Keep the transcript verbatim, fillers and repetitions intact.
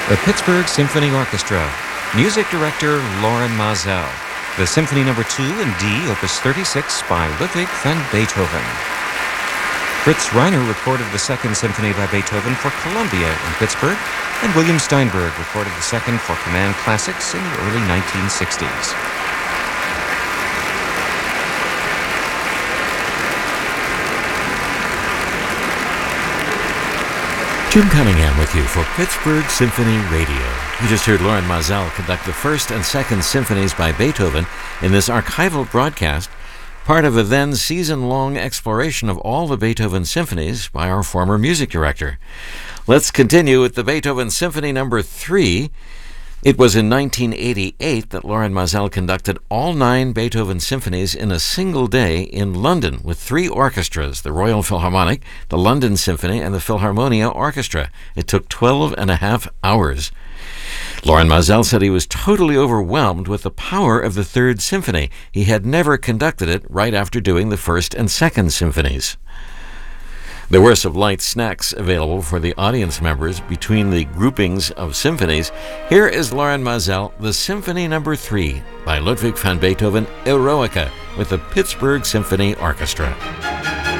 The Pittsburgh Symphony Orchestra. Music director Lorin Maazel. The Symphony Number two in D, Opus thirty-six by Ludwig van Beethoven. Fritz Reiner recorded the Second Symphony by Beethoven for Columbia in Pittsburgh, and William Steinberg recorded the Second for Command Classics in the early nineteen sixties. Jim Cunningham with you for Pittsburgh Symphony Radio. You just heard Lorin Maazel conduct the First and Second Symphonies by Beethoven in this archival broadcast, part of a then season-long exploration of all the Beethoven symphonies by our former music director. Let's continue with the Beethoven Symphony Number three. It was in nineteen eighty-eight that Lorin Maazel conducted all nine Beethoven symphonies in a single day in London with three orchestras, the Royal Philharmonic, the London Symphony, and the Philharmonia Orchestra. It took twelve and a half hours. Lorin Maazel said he was totally overwhelmed with the power of the Third Symphony. He had never conducted it right after doing the First and Second Symphonies. There were some light snacks available for the audience members between the groupings of symphonies. Here is Lorin Maazel, the Symphony Number three by Ludwig van Beethoven, Eroica, with the Pittsburgh Symphony Orchestra.